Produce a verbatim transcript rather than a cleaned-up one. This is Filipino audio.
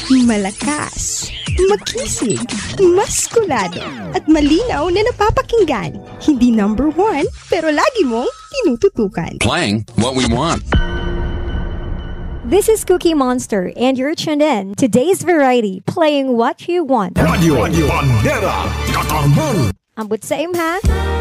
Malakas, makisig, maskulado, at malinaw na napapakinggan. Hindi number one, pero lagi mong tinututukan. Playing what we want. This is Cookie Monster, and you're tuned in to Today's Variety, playing what you want. Radio, Radio Bandera, Katarman. Ambot sa imha.